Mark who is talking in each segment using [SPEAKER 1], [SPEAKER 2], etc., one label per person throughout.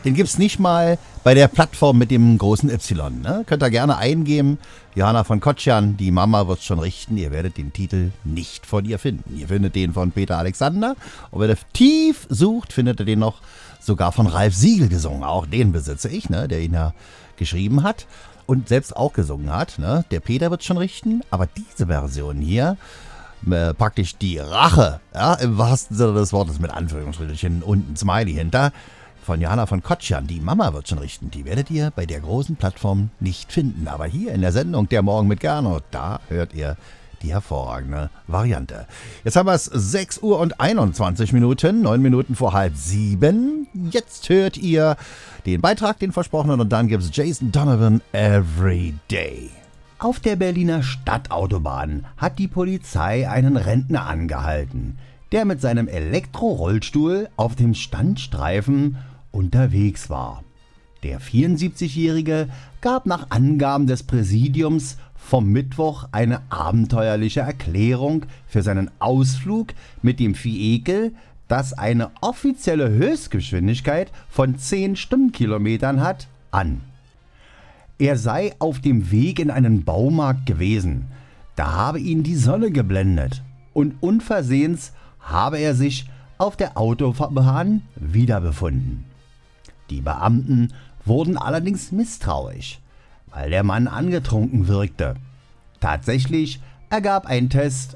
[SPEAKER 1] Den gibt's nicht mal bei der Plattform mit dem großen Y. Ne? Könnt ihr gerne eingeben. Johanna von Kotschan, die Mama wird's schon richten. Ihr werdet den Titel nicht von ihr finden. Ihr findet den von Peter Alexander. Und wenn ihr tief sucht, findet ihr den noch sogar von Ralf Siegel gesungen. Auch den besitze ich, ne? Der ihn ja geschrieben hat und selbst auch gesungen hat. Ne? Der Peter wird's schon richten. Aber diese Version hier, praktisch die Rache, ja, im wahrsten Sinne des Wortes mit Anführungsstrichen und ein Smiley hinter, von Johanna von Kotschan, die Mama wird schon richten, die werdet ihr bei der großen Plattform nicht finden. Aber hier in der Sendung Der Morgen mit Gernot, da hört ihr die hervorragende Variante. Jetzt haben wir es 6 Uhr und 21 Minuten, 9 Minuten vor 6:30. Jetzt hört ihr den Beitrag, den versprochenen, und dann gibt es Jason Donovan Every Day. Auf der Berliner Stadtautobahn hat die Polizei einen Rentner angehalten, der mit seinem Elektrorollstuhl auf dem Standstreifen unterwegs war. Der 74-Jährige gab nach Angaben des Präsidiums vom Mittwoch eine abenteuerliche Erklärung für seinen Ausflug mit dem Vehikel, das eine offizielle Höchstgeschwindigkeit von 10 Stundenkilometern hat, an. Er sei auf dem Weg in einen Baumarkt gewesen. Da habe ihn die Sonne geblendet und unversehens habe er sich auf der Autobahn wiederbefunden. Die Beamten wurden allerdings misstrauisch, weil der Mann angetrunken wirkte. Tatsächlich ergab ein Test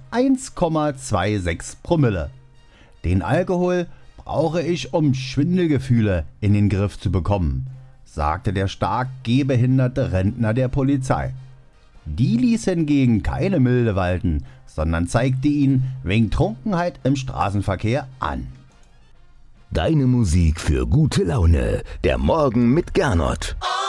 [SPEAKER 1] 1,26 Promille. Den Alkohol brauche ich, um Schwindelgefühle in den Griff zu bekommen, sagte der stark gehbehinderte Rentner der Polizei. Die ließ hingegen keine Milde walten, sondern zeigte ihn wegen Trunkenheit im Straßenverkehr an.
[SPEAKER 2] Deine Musik für gute Laune. Der Morgen mit Gernot.